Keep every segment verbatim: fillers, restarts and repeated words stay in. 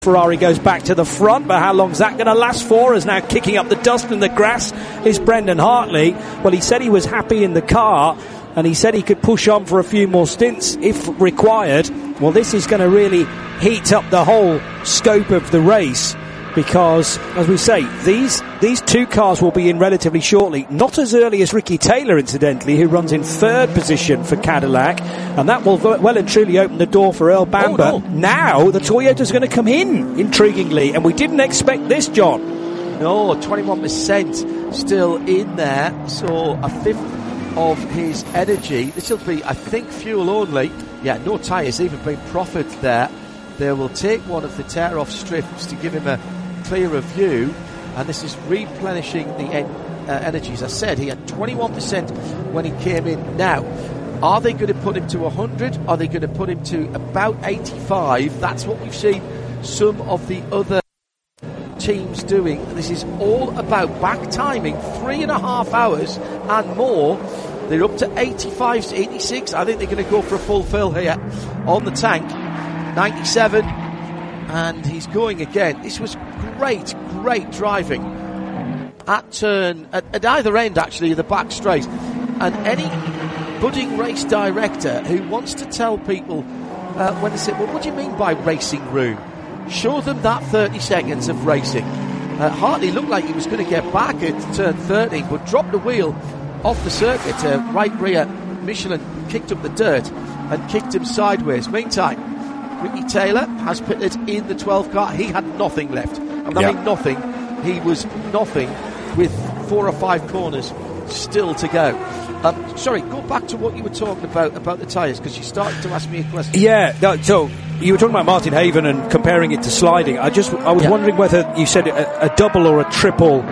Ferrari goes back to the front, but how long's that going to last for? As now kicking up the dust and the grass is Brendan Hartley. Well, he said he was happy in the car, and he said he could push on for a few more stints if required. Well, this is going to really heat up the whole scope of the race, because, as we say, these these two cars will be in relatively shortly. Not as early as Ricky Taylor, incidentally, who runs in third position for Cadillac, and that will well and truly open the door for Earl Bamber. Oh, no. Now the Toyota's going to come in, intriguingly, and we didn't expect this, John. No, twenty-one percent still in there, so a fifth of his energy. This will be, I think, fuel only. Yeah, no tyres even being proffered there. They will take one of the tear-off strips to give him a clearer view, and this is replenishing the en- uh, energy. As I said, he had twenty-one percent when he came in. Now, are they going to put him to one hundred? Are they going to put him to about eighty-five? That's what we've seen some of the other teams doing. This is all about back timing, three and a half hours and more. They're up to eighty-five to eighty-six. I think they're going to go for a full fill here on the tank. ninety-seven, and he's going again. This was great, great driving at turn, at, at either end actually of the back straight. And any budding race director who wants to tell people uh, when they say, well, what do you mean by racing room? Show them that thirty seconds of racing. Uh, Hartley looked like he was going to get back at turn thirteen, but dropped the wheel off the circuit. Uh, right rear Michelin kicked up the dirt and kicked him sideways. Meantime, Ricky Taylor has pitted in the twelve car. He had nothing left. I mean, yeah. I mean nothing. He was nothing with four or five corners still to go. Um, sorry, go back to what you were talking about, about the tyres, because you started to ask me a question. Yeah, no, so you were talking about Martin Haven and comparing it to sliding. I just, I was yeah. wondering whether you said a, a double or a triple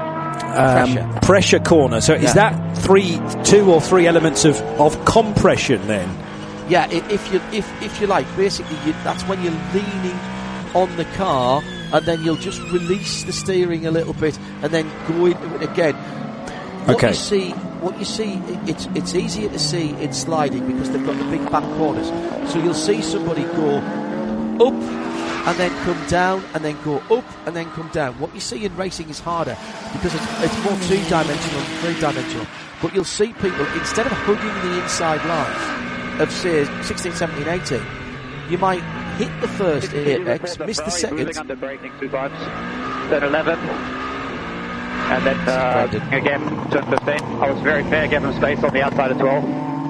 um, pressure. pressure corner. So yeah. is that three, two or three elements of, of compression then? Yeah, if you if if you like, basically you, that's when you're leaning on the car, and then you'll just release the steering a little bit, and then go into it again. What okay. you see, what you see, it's it's easier to see in sliding because they've got the big back corners. So you'll see somebody go up and then come down, and then go up and then come down. What you see in racing is harder because it's, it's more two-dimensional, three-dimensional. But you'll see people, instead of hugging the inside line of say sixteen, seventeen, eighteen, you might hit the first apex, miss the second. Under braking two times. Then eleven. And then uh, again, turn fifteen. I was very fair, gave him space on the outside as well.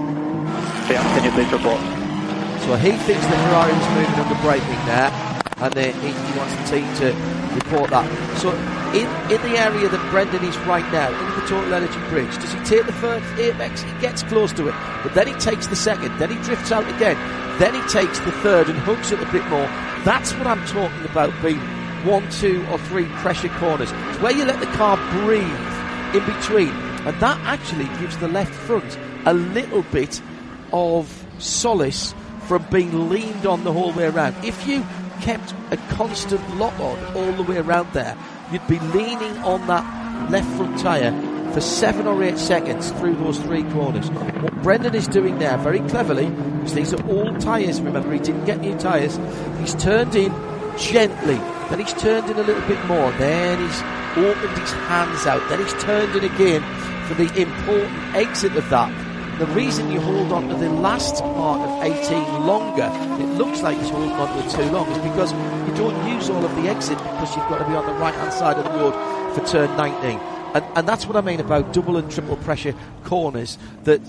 So yeah, can you please report? So he thinks that Ferrari was moving under braking there, and then he, he wants the team to report that. So in, in the area that Brendan is right now, in the Total Energy Bridge, does he take the first apex? He gets close to it, but then he takes the second, then he drifts out again, then he takes the third and hugs it a bit more. That's what I'm talking about being one, two or three pressure corners. It's where you let the car breathe in between, and that actually gives the left front a little bit of solace from being leaned on the whole way around. If you kept a constant lock on all the way around there, you'd be leaning on that left front tyre for seven or eight seconds through those three corners. What Brendan is doing there very cleverly, because these are all tyres, remember, he didn't get new tyres, he's turned in gently, then he's turned in a little bit more, then he's opened his hands out, then he's turned in again for the important exit of that. The reason you hold on to the last part of eighteen longer, it looks like he's holding on to it too long, is because you don't use all of the exit because you've got to be on the right hand side of the road for turn nineteen. And, and that's what I mean about double and triple pressure corners that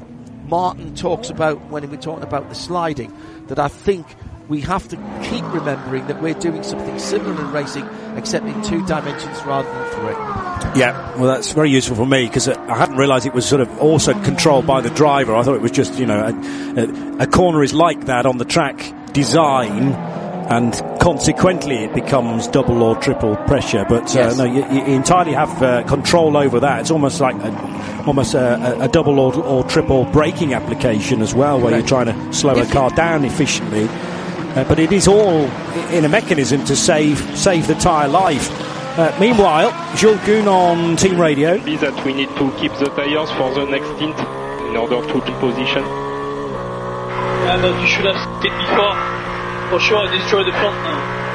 Martin talks about when we're talking about the sliding, that I think we have to keep remembering that we're doing something similar in racing, except in two dimensions rather than three. Yeah, well, that's very useful for me, because I hadn't realised it was sort of also controlled by the driver. I thought it was just, you know, a, a, a corner is like that on the track design, and consequently it becomes double or triple pressure. But uh, yes. no, you, you entirely have uh, control over that. It's almost like a, almost a, a double or, or triple braking application as well, where right. you're trying to slow if a car down efficiently. Uh, but it is all in a mechanism to save save the tyre life. Uh, meanwhile, Jules Kuhn on Team Radio. That we need to keep the tyres for the next stint in order to keep position. Yeah, but you should have stayed before. For sure, I destroyed the front now.